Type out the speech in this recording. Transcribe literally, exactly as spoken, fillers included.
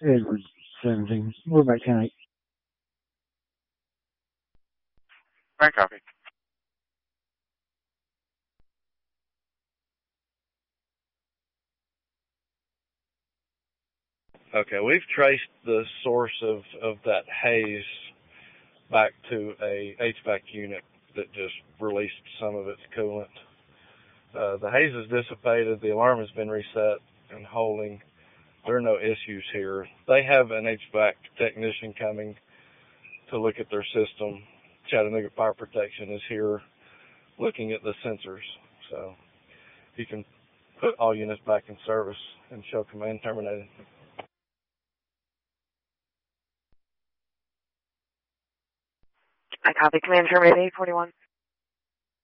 Edward seventeen. What about tonight? Right copy. Okay, we've traced the source of, of that haze back to a H V A C unit that just released some of its coolant. Uh, the haze is dissipated, the alarm has been reset and holding. There are no issues here. They have an H V A C technician coming to look at their system. Chattanooga Fire Protection is here looking at the sensors. So you can put all units back in service and show command terminated. I copy. Command terminated eight forty-one.